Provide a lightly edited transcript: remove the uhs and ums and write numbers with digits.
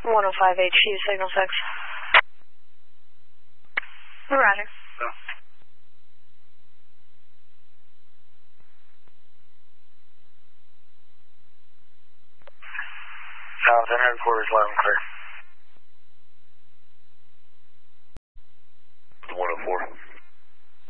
105 HQ, signal 6. Roger. Yeah. South and headquarters, loud and clear.